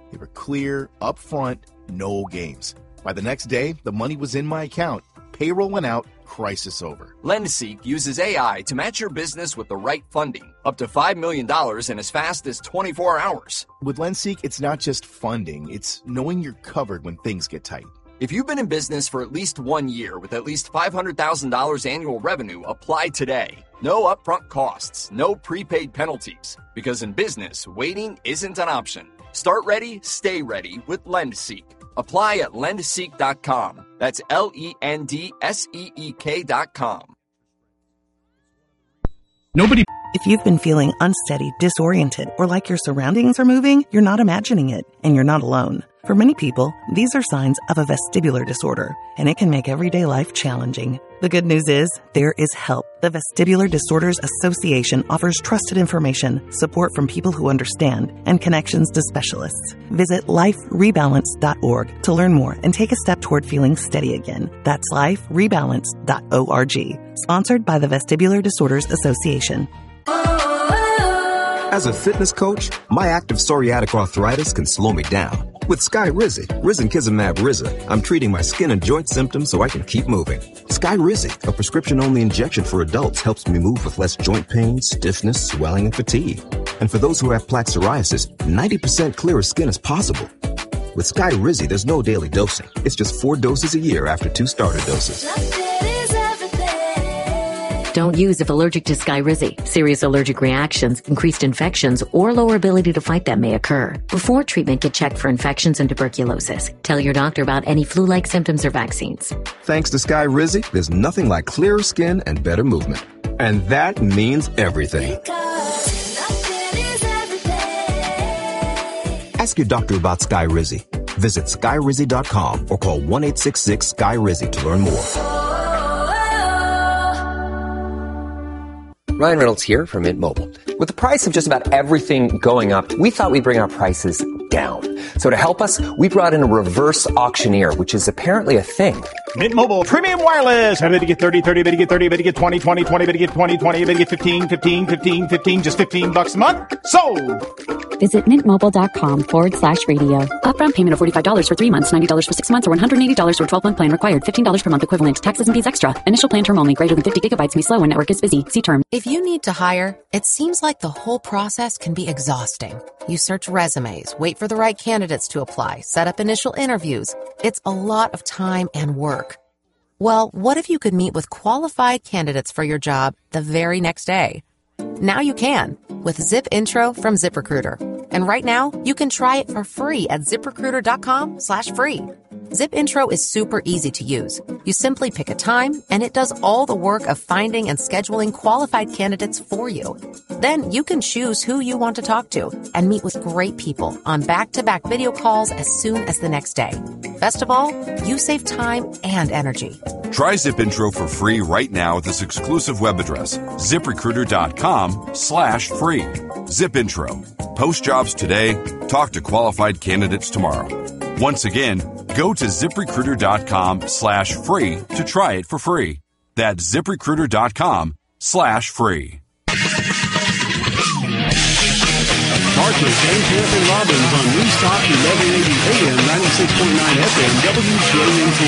They were clear, upfront, no games. By the next day, the money was in my account. Payroll went out, crisis over. LendSeek uses AI to match your business with the right funding, up to $5 million in as fast as 24 hours. With LendSeek, it's not just funding, it's knowing you're covered when things get tight. If you've been in business for at least 1 year with at least $500,000 annual revenue, apply today. No upfront costs, no prepaid penalties. Because in business, waiting isn't an option. Start ready, stay ready with LendSeek. Apply at lendseek.com. That's LENDSEEK.com. If you've been feeling unsteady, disoriented, or like your surroundings are moving, you're not imagining it, and you're not alone. For many people, these are signs of a vestibular disorder, and it can make everyday life challenging. The good news is, there is help. The Vestibular Disorders Association offers trusted information, support from people who understand, and connections to specialists. Visit liferebalance.org to learn more and take a step toward feeling steady again. That's liferebalance.org. Sponsored by the Vestibular Disorders Association. As a fitness coach, my active psoriatic arthritis can slow me down. With Skyrizi, risankizumab Riza, I'm treating my skin and joint symptoms so I can keep moving. Skyrizi, a prescription-only injection for adults, helps me move with less joint pain, stiffness, swelling, and fatigue. And for those who have plaque psoriasis, 90% clearer skin is possible. With Skyrizi, there's no daily dosing. It's just 4 doses a year after 2 starter doses. Don't use if allergic to Skyrizi. Serious allergic reactions, increased infections, or lower ability to fight them may occur. Before treatment, get checked for infections and tuberculosis. Tell your doctor about any flu-like symptoms or vaccines. Thanks to Skyrizi, there's nothing like clearer skin and better movement. And that means everything. Ask your doctor about Skyrizi. Visit Skyrizi.com or call 1-866-SKY-RIZI to learn more. Ryan Reynolds here from Mint Mobile. With the price of just about everything going up, we thought we'd bring our prices down. So to help us, we brought in a reverse auctioneer, which is apparently a thing. Mint Mobile Premium Wireless. How to get 30, 30, how to get 30, how to get 20, 20, 20, how to get 20, 20, how to get 15, 15, 15, 15, just $15 a month? Sold! Visit mintmobile.com/radio. Upfront payment of $45 for 3 months, $90 for 6 months, or $180 for 12-month plan required. $15 per month equivalent. Taxes and fees extra. Initial plan term only. Greater than 50 gigabytes may slow when network is busy. See term. If you need to hire, it seems like the whole process can be exhausting. You search resumes, wait for the right candidates to apply, set up initial interviews. It's a lot of time and work. Well, what if you could meet with qualified candidates for your job the very next day? Now you can with Zip Intro from ZipRecruiter. And right now, you can try it for free at ZipRecruiter.com/free. Zip Intro is super easy to use. You simply pick a time, and it does all the work of finding and scheduling qualified candidates for you. Then you can choose who you want to talk to and meet with great people on back-to-back video calls as soon as the next day. Best of all, you save time and energy. Try Zip Intro for free right now at this exclusive web address, ZipRecruiter.com/free. Zip Intro. Post jobs today. Talk to qualified candidates tomorrow. Once again, go to ZipRecruiter.com/free to try it for free. That's ZipRecruiter.com/free. Start with Dan Camp and Robbins on News Talk 1180 AM, 96.9 FM, WJNT.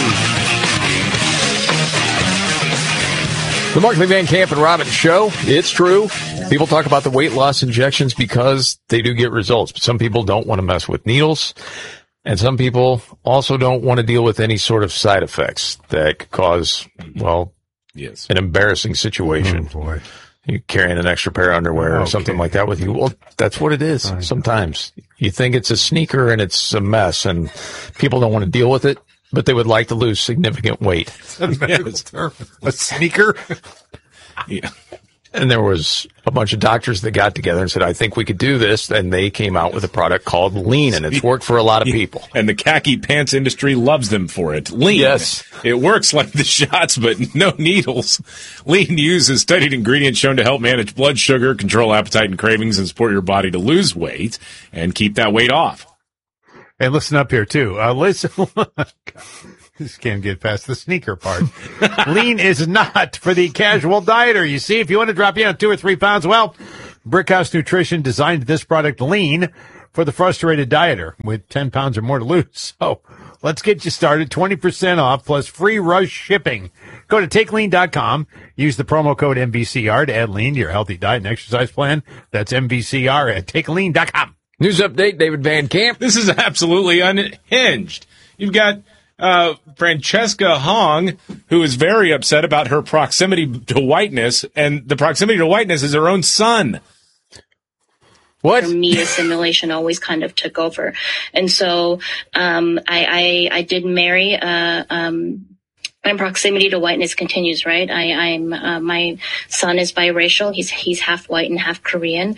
The Mark Van Camp and Robbins Show. It's true. People talk about the weight loss injections because they do get results. But some people don't want to mess with needles. And some people also don't want to deal with any sort of side effects that could cause, well, yes, an embarrassing situation. Oh, boy. You're carrying an extra pair of underwear or something like that with you. Well, that's what it is. Sometimes you think it's a sneaker and it's a mess and people don't want to deal with it, but they would like to lose significant weight. A sneaker? Yeah. And there was a bunch of doctors that got together and said, I think we could do this. And they came out with a product called Lean, and it's worked for a lot of people. And the khaki pants industry loves them for it. Lean. Yes. It works like the shots, but no needles. Lean uses studied ingredients shown to help manage blood sugar, control appetite and cravings, and support your body to lose weight and keep that weight off. And listen up here, too. Listen. Just can't get past the sneaker part. Lean is not for the casual dieter. You see, if you want to drop in 2 or 3 pounds, well, Brickhouse Nutrition designed this product, Lean, for the frustrated dieter with 10 pounds or more to lose. So let's get you started. 20% off plus free rush shipping. Go to TakeLean.com. Use the promo code MVCR to add lean to your healthy diet and exercise plan. That's MVCR at TakeLean.com. News update, David Van Camp. This is absolutely unhinged. You've got Francesca Hong, who is very upset about her proximity to whiteness, and the proximity to whiteness is her own son. What? For me, assimilation always kind of took over. And so I did marry my proximity to whiteness continues, right? My son is biracial. He's half white and half Korean.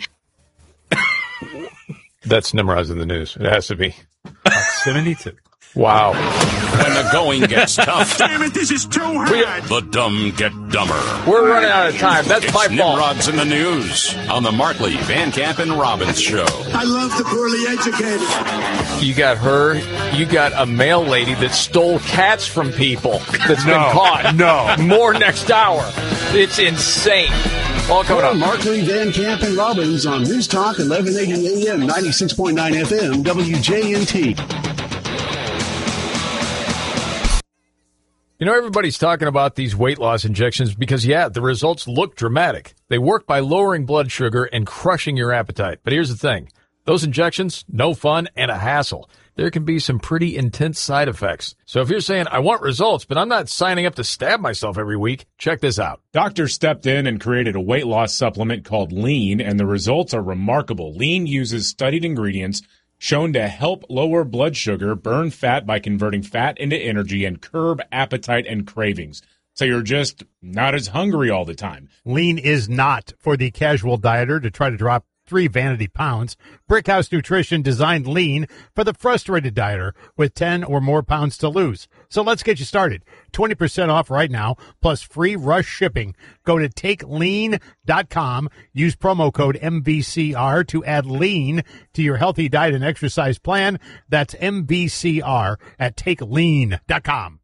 That's Nimrod's in the news. It has to be. Proximity to. Wow. When the going gets tough. Damn it, this is too hard. The dumb get dumber. We're running out of time. That's my fault. Nimrod's in the news on the Markley, Van Camp, and Robbins show. I love the poorly educated. You got her. You got a mail lady that stole cats from people that's been caught. No. More next hour. It's insane. All coming up. Markley, Van Camp, and Robbins on News Talk 1180 AM, 96.9 FM, WJNT. You know, everybody's talking about these weight loss injections because, yeah, the results look dramatic. They work by lowering blood sugar and crushing your appetite. But here's the thing. Those injections, no fun and a hassle. There can be some pretty intense side effects. So if you're saying, I want results, but I'm not signing up to stab myself every week, check this out. Doctors stepped in and created a weight loss supplement called Lean, and the results are remarkable. Lean uses studied ingredients shown to help lower blood sugar, burn fat by converting fat into energy, and curb appetite and cravings. So you're just not as hungry all the time. Lean is not for the casual dieter to try to drop 3 vanity pounds. Brickhouse Nutrition designed Lean for the frustrated dieter with 10 or more pounds to lose. So let's get you started. 20% off right now, plus free rush shipping. Go to TakeLean.com. Use promo code MVCR to add lean to your healthy diet and exercise plan. That's MVCR at TakeLean.com.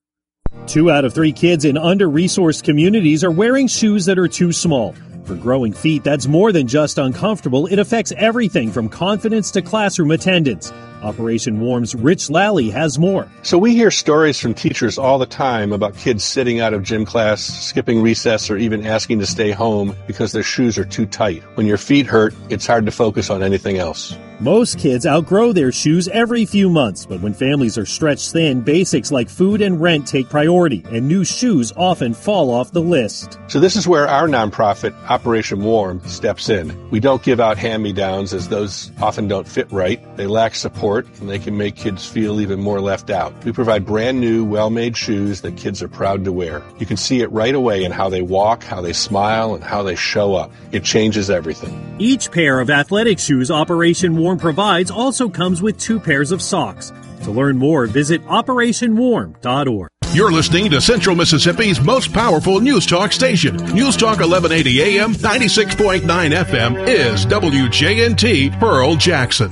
2 out of 3 kids in under-resourced communities are wearing shoes that are too small. For growing feet, that's more than just uncomfortable. It affects everything from confidence to classroom attendance. Operation Warm's Rich Lally has more. So we hear stories from teachers all the time about kids sitting out of gym class, skipping recess, or even asking to stay home because their shoes are too tight. When your feet hurt, it's hard to focus on anything else. Most kids outgrow their shoes every few months, but when families are stretched thin, basics like food and rent take priority, and new shoes often fall off the list. So this is where our nonprofit, Operation Warm, steps in. We don't give out hand-me-downs, as those often don't fit right. They lack support, and they can make kids feel even more left out. We provide brand new, well-made shoes that kids are proud to wear. You can see it right away in how they walk, how they smile, and how they show up. It changes everything. Each pair of athletic shoes Operation Warm provides also comes with 2 pairs of socks. To learn more, visit OperationWarm.org. You're listening to Central Mississippi's most powerful News Talk station. News Talk 1180 AM, 96.9 FM is WJNT Pearl Jackson.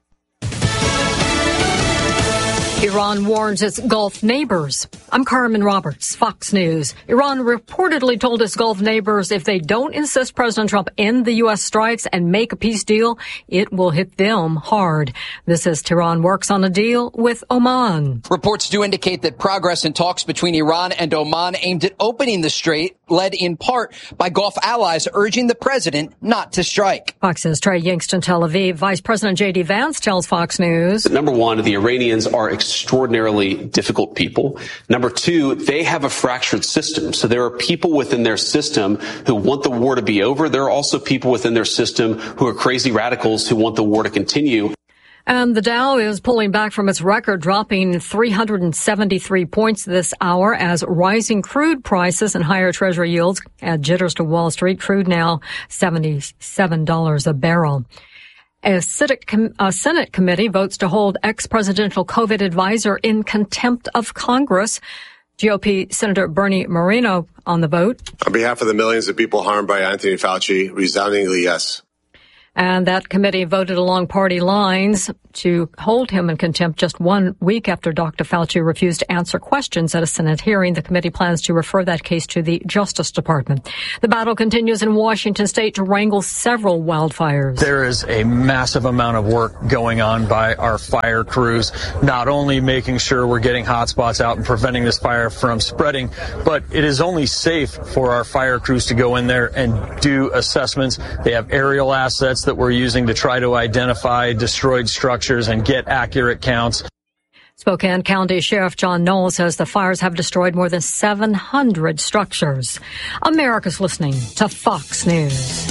Iran warns its Gulf neighbors. I'm Carmen Roberts, Fox News. Iran reportedly told its Gulf neighbors if they don't insist President Trump end the U.S. strikes and make a peace deal, it will hit them hard. This as Tehran works on a deal with Oman. Reports do indicate that progress in talks between Iran and Oman aimed at opening the strait, led in part by Gulf allies urging the president not to strike. Fox's Trey Yingst, Tel Aviv. Vice President J.D. Vance tells Fox News. Number one, the Iranians are extraordinarily difficult people. Number two, they have a fractured system. So there are people within their system who want the war to be over. There are also people within their system who are crazy radicals who want the war to continue. And the Dow is pulling back from its record, dropping 373 points this hour as rising crude prices and higher Treasury yields add jitters to Wall Street. Crude now $77 a barrel. A Senate committee votes to hold ex-presidential COVID advisor in contempt of Congress. GOP Senator Bernie Moreno on the vote. On behalf of the millions of people harmed by Anthony Fauci, resoundingly yes. And that committee voted along party lines to hold him in contempt just 1 week after Dr. Fauci refused to answer questions at a Senate hearing. The committee plans to refer that case to the Justice Department. The battle continues in Washington state to wrangle several wildfires. There is a massive amount of work going on by our fire crews, not only making sure we're getting hotspots out and preventing this fire from spreading, but it is only safe for our fire crews to go in there and do assessments. They have aerial assets that we're using to try to identify destroyed structures and get accurate counts. Spokane County Sheriff John Knoll says the fires have destroyed more than 700 structures. America's listening to Fox News.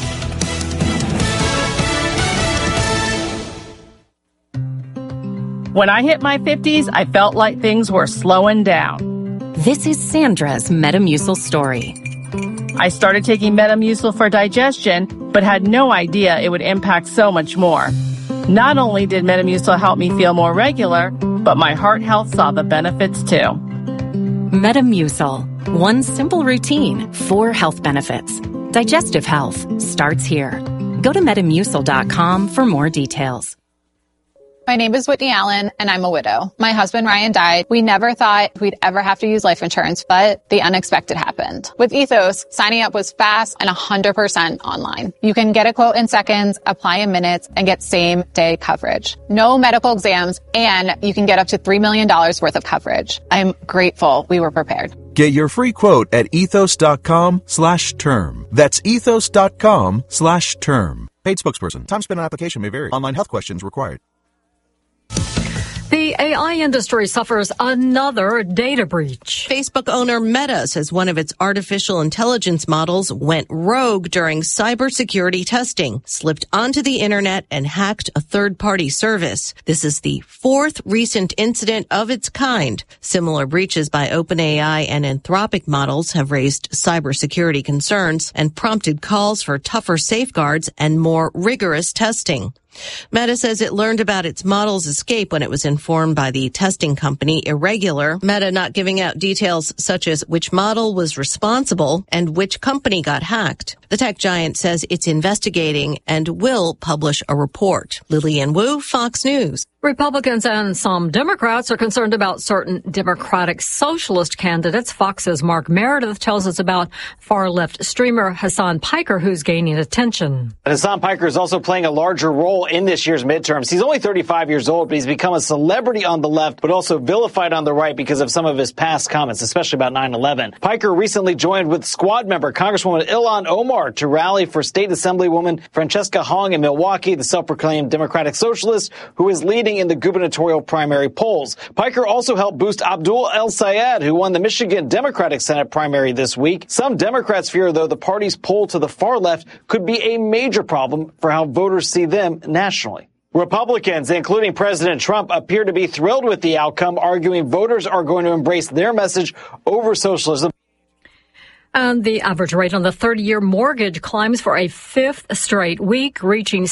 When I hit my 50s, I felt like things were slowing down. This is Sandra's Metamucil story. I started taking Metamucil for digestion, but had no idea it would impact so much more. Not only did Metamucil help me feel more regular, but my heart health saw the benefits too. Metamucil. One simple routine, 4 health benefits. Digestive health starts here. Go to Metamucil.com for more details. My name is Whitney Allen, and I'm a widow. My husband, Ryan, died. We never thought we'd ever have to use life insurance, but the unexpected happened. With Ethos, signing up was fast and 100% online. You can get a quote in seconds, apply in minutes, and get same-day coverage. No medical exams, and you can get up to $3 million worth of coverage. I'm grateful we were prepared. Get your free quote at ethos.com/term. That's ethos.com/term. Paid spokesperson. Time spent on application may vary. Online health questions required. The AI industry suffers another data breach. Facebook owner Meta says one of its artificial intelligence models went rogue during cybersecurity testing, slipped onto the internet, and hacked a third-party service. This is the 4th recent incident of its kind. Similar breaches by OpenAI and Anthropic models have raised cybersecurity concerns and prompted calls for tougher safeguards and more rigorous testing. Meta says it learned about its model's escape when it was informed by the testing company Irregular, Meta not giving out details such as which model was responsible and which company got hacked. The tech giant says it's investigating and will publish a report. Lillian Wu, Fox News. Republicans and some Democrats are concerned about certain Democratic socialist candidates. Fox's Mark Meredith tells us about far-left streamer Hassan Piker, who's gaining attention. Hassan Piker is also playing a larger role in this year's midterms. He's only 35 years old, but he's become a celebrity on the left, but also vilified on the right because of some of his past comments, especially about 9/11. Piker recently joined with squad member Congresswoman Ilhan Omar to rally for State Assemblywoman Francesca Hong in Milwaukee, the self-proclaimed Democratic socialist who is leading in the gubernatorial primary polls. Piker also helped boost Abdul El Sayed, who won the Michigan Democratic Senate primary this week. Some Democrats fear, though, the party's pull to the far left could be a major problem for how voters see them nationally. Republicans, including President Trump, appear to be thrilled with the outcome, arguing voters are going to embrace their message over socialism. And the average rate on the 30-year mortgage climbs for a 5th straight week, reaching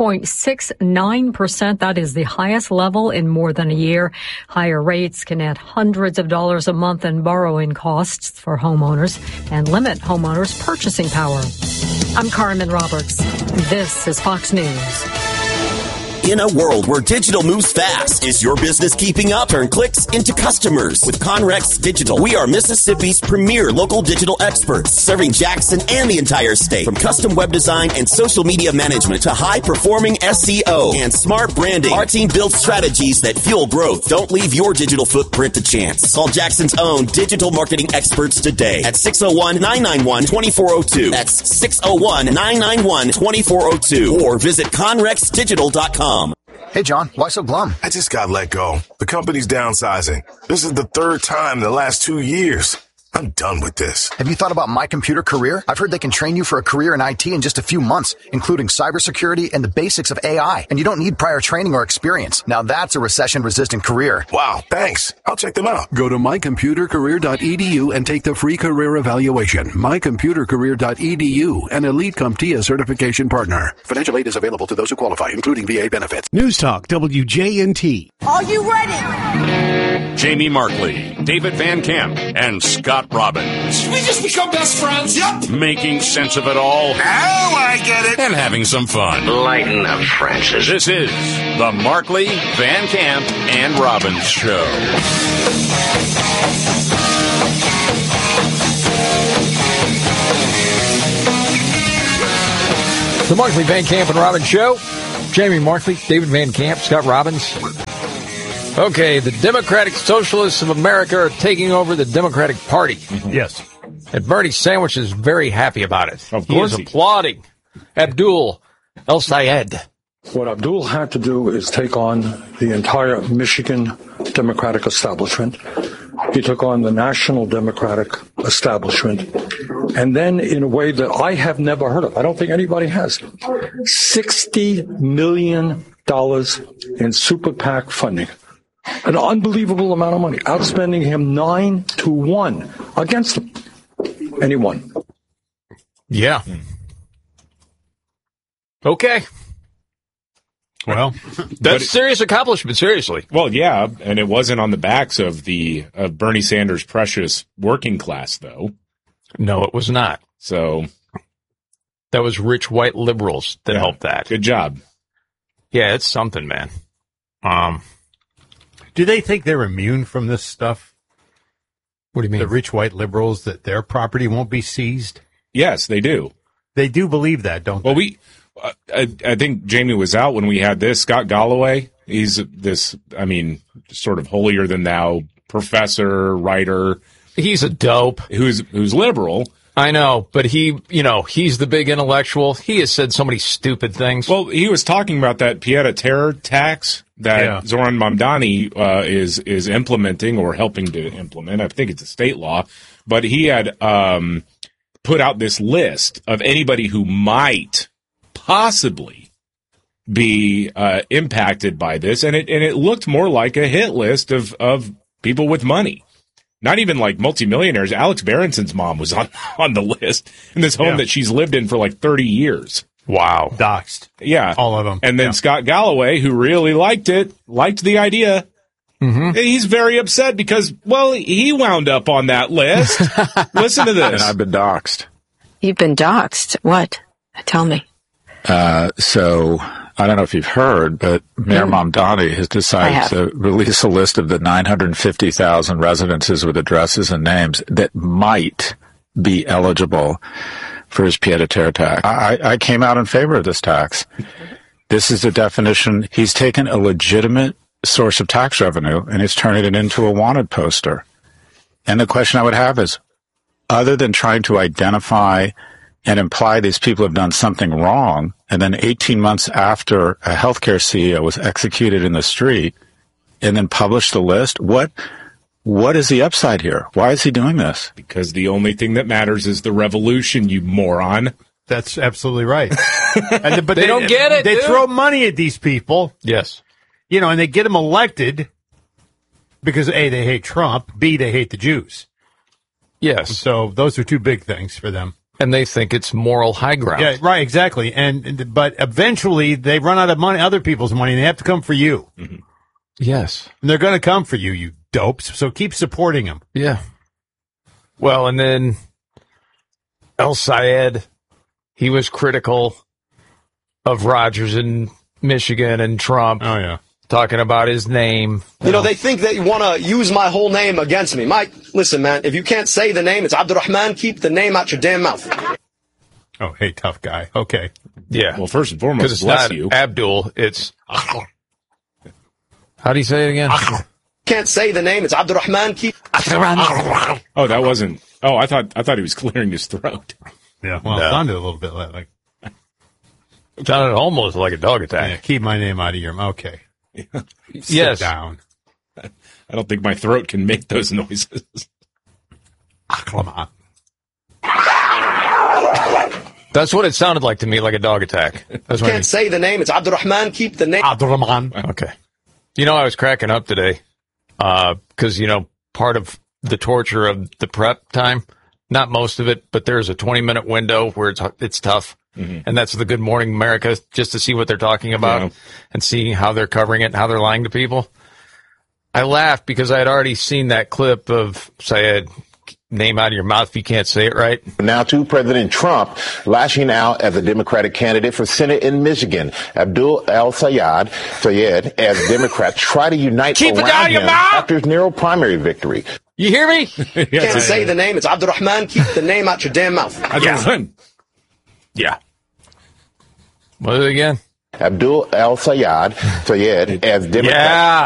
6.69%. That is the highest level in more than a year. Higher rates can add hundreds of dollars a month in borrowing costs for homeowners and limit homeowners' purchasing power. I'm Carmen Roberts. This is Fox News. In a world where digital moves fast, is your business keeping up? Turn clicks into customers with Conrex Digital. We are Mississippi's premier local digital experts, serving Jackson and the entire state. From custom web design and social media management to high-performing SEO and smart branding, our team builds strategies that fuel growth. Don't leave your digital footprint to chance. Call Jackson's own digital marketing experts today at 601-991-2402. That's 601-991-2402. Or visit conrexdigital.com. Hey, John, why so glum? I just got let go. The company's downsizing. This is the 3rd time in the last 2 years. I'm done with this. Have you thought about My Computer Career? I've heard they can train you for a career in IT in just a few months, including cybersecurity and the basics of AI. And you don't need prior training or experience. Now that's a recession-resistant career. Wow, thanks. I'll check them out. Go to mycomputercareer.edu and take the free career evaluation. mycomputercareer.edu, an Elite CompTIA certification partner. Financial aid is available to those who qualify, including VA benefits. News Talk WJNT. Are you ready? Jamie Markley, David Van Camp, and Scott Robbins. Did we just become best friends? Yep. Making sense of it all. Now I get it. And having some fun. Lighten up, Francis. This is the Markley, Van Camp, and Robbins Show. The Markley, Van Camp, and Robbins Show. Jamie Markley, David Van Camp, Scott Robbins. Okay, the Democratic Socialists of America are taking over the Democratic Party. Yes. And Bernie Sandwich is very happy about it. Of He is applauding Abdul El-Sayed. What Abdul had to do is take on the entire Michigan Democratic establishment. He took on the national Democratic establishment. And then in a way that I have never heard of, I don't think anybody has, $60 million in super PAC funding. An unbelievable amount of money, outspending him 9-1 against him. And he won. Yeah. Okay. Well, that's a serious accomplishment, seriously. Well, yeah, and it wasn't on the backs of Bernie Sanders' precious working class, though. No, it was not. So that was rich white liberals that helped that. Good job. Yeah, it's something, man. Do they think they're immune from this stuff? What do you mean? The rich white liberals, that their property won't be seized? Yes, they do. They do believe that, don't they? Well, I think Jamie was out when we had this. Scott Galloway, he's this, sort of holier than thou professor, writer. He's a dope. Who's liberal. I know, but he's the big intellectual. He has said so many stupid things. Well, he was talking about that pied-à-terre tax that Zoran Mamdani is implementing or helping to implement. I think it's a state law. But he had put out this list of anybody who might possibly be impacted by this, and it looked more like a hit list of people with money. Not even like multimillionaires. Alex Berenson's mom was on the list in this home that she's lived in for like 30 years. Wow. Doxed. Yeah. All of them. And then Scott Galloway, who really liked the idea. Mm-hmm. He's very upset because, well, he wound up on that list. Listen to this. And I've been doxed. You've been doxed? What? Tell me. So I don't know if you've heard, but Mayor Mamdani has decided to release a list of the 950,000 residences with addresses and names that might be eligible for his pied-à-terre tax. I came out in favor of this tax. This is the definition. He's taken a legitimate source of tax revenue and he's turning it into a wanted poster. And the question I would have is, other than trying to identify and imply these people have done something wrong, and then 18 months after a healthcare CEO was executed in the street, and then publish the list, what is the upside here? Why is he doing this? Because the only thing that matters is the revolution, you moron. That's absolutely right. But they don't get it. They throw money at these people. Yes. And they get them elected because A, they hate Trump, B, they hate the Jews. Yes. So those are two big things for them. And they think it's moral high ground. Yeah, right, exactly. But eventually they run out of money, other people's money, and they have to come for you. Mm-hmm. Yes. And they're going to come for you, you dopes. So keep supporting them. Yeah. Well, and then El-Sayed, he was critical of Rogers in Michigan and Trump. Oh, yeah. Talking about his name. They think that you want to use my whole name against me. Mike, listen, man, if you can't say the name, it's Abdurrahman. Keep the name out your damn mouth. Oh, hey, tough guy. Okay. Yeah. Well, first and foremost, because it's bless not you. Abdul, it's... How do you say it again? Can't say the name, it's Abdurrahman. Keep... Oh, that wasn't... Oh, I thought he was clearing his throat. Yeah, well, it sounded a little bit like... It sounded almost like a dog attack. Yeah, keep my name out of your mouth. Okay. Yes. Sit down. I don't think my throat can make those noises. That's what it sounded like to me, like a dog attack. That's Can't say the name. It's Abdurrahman. Keep the name. Abdurrahman. Okay. I was cracking up today because, part of the torture of the prep time, not most of it, but there's a 20-minute window where it's tough. Mm-hmm. And that's the Good Morning America, just to see what they're talking about and seeing how they're covering it and how they're lying to people. I laughed because I had already seen that clip of Syed, name out of your mouth if you can't say it right. Now to President Trump lashing out as a Democratic candidate for Senate in Michigan. Abdul Al-Sayed, as Democrats try to unite Keep around it your him mouth! after his narrow primary victory. You hear me? Can't say the name. It's Abdurrahman. Keep the name out your damn mouth. Yeah. What is it again? Abdul Al-Sayed, as Democrats. Yeah.